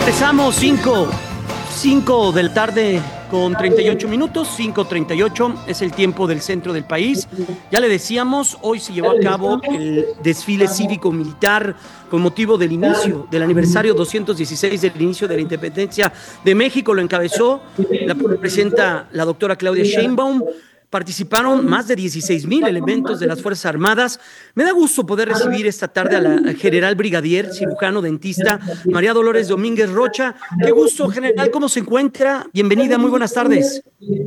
Regresamos 5 de la tarde con 38 minutos, 5:38 es el tiempo del centro del país. Ya le decíamos, hoy se llevó a cabo el desfile cívico-militar con motivo del inicio del aniversario 216 del inicio de la independencia de México. Lo encabezó la presidenta, la doctora Claudia Sheinbaum. Participaron más de 16,000 elementos de las Fuerzas Armadas. Me da gusto poder recibir esta tarde a la general brigadier, cirujano dentista, María Dolores Domínguez Rocha. Qué gusto, general, ¿cómo se encuentra? Bienvenida, muy buenas tardes.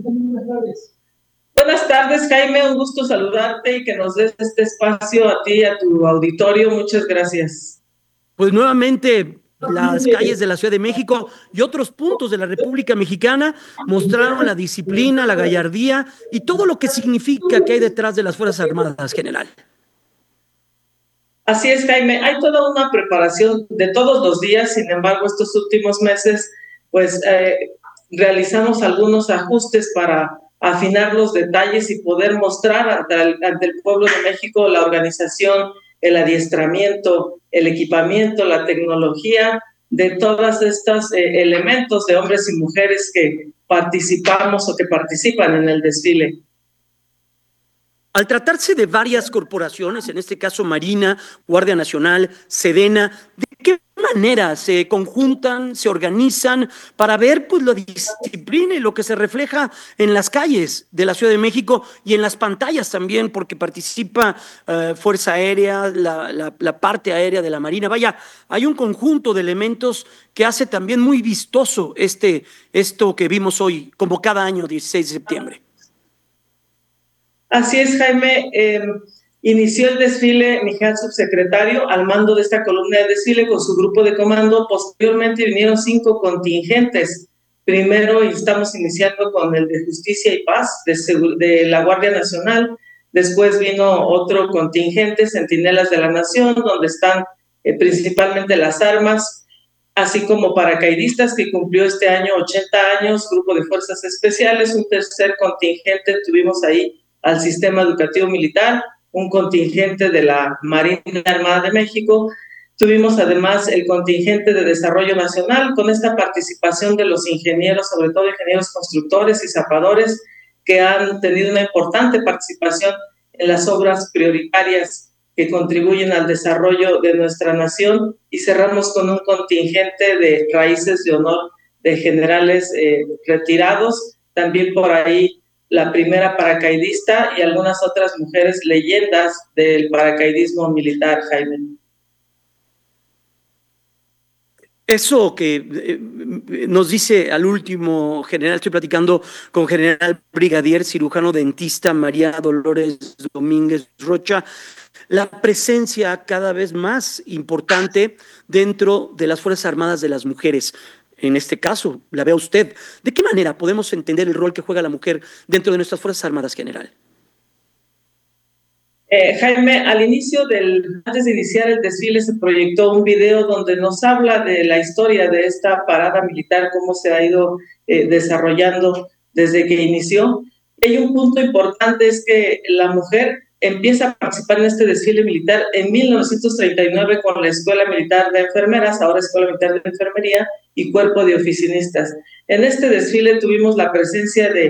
Buenas tardes, Jaime, un gusto saludarte y que nos des este espacio a ti y a tu auditorio. Muchas gracias. Pues nuevamente, las calles de la Ciudad de México y otros puntos de la República Mexicana mostraron la disciplina, la gallardía y todo lo que significa que hay detrás de las Fuerzas Armadas, general. Así es, Jaime, hay toda una preparación de todos los días. Sin embargo, estos últimos meses, pues realizamos algunos ajustes para afinar los detalles y poder mostrar ante el pueblo de México la organización, el adiestramiento, el equipamiento, la tecnología de todos estos elementos de hombres y mujeres que participamos o que participan en el desfile. Al tratarse de varias corporaciones, en este caso Marina, Guardia Nacional, Sedena, ¿de qué manera se conjuntan, se organizan para ver pues la disciplina y lo que se refleja en las calles de la Ciudad de México y en las pantallas también, porque participa Fuerza Aérea, la parte aérea de la Marina? Vaya, hay un conjunto de elementos que hace también muy vistoso esto que vimos hoy, como cada año, 16 de septiembre. Así es, Jaime. Inició el desfile mi jefe subsecretario al mando de esta columna de desfile con su grupo de comando. Posteriormente vinieron 5 contingentes. Primero estamos iniciando con el de Justicia y Paz de la Guardia Nacional. Después vino otro contingente, Centinelas de la Nación, donde están principalmente las armas, así como paracaidistas, que cumplió este año 80 años, grupo de fuerzas especiales. Un tercer contingente tuvimos ahí al sistema educativo militar, un contingente de la Marina Armada de México. Tuvimos además el contingente de desarrollo nacional, con esta participación de los ingenieros, sobre todo ingenieros constructores y zapadores, que han tenido una importante participación en las obras prioritarias que contribuyen al desarrollo de nuestra nación. Y cerramos con un contingente de raíces de honor de generales retirados, también por ahí la primera paracaidista y algunas otras mujeres leyendas del paracaidismo militar, Jaime. Eso que nos dice al último, general, estoy platicando con general brigadier, cirujano dentista María Dolores Domínguez Rocha, la presencia cada vez más importante dentro de las Fuerzas Armadas de las mujeres. En este caso, la vea usted. ¿De qué manera podemos entender el rol que juega la mujer dentro de nuestras Fuerzas Armadas, general? Jaime, antes de iniciar el desfile se proyectó un video donde nos habla de la historia de esta parada militar, cómo se ha ido desarrollando desde que inició. Hay un punto importante, es que la mujer empieza a participar en este desfile militar en 1939 con la Escuela Militar de Enfermeras, ahora Escuela Militar de Enfermería, y Cuerpo de Oficinistas. En este desfile tuvimos la presencia de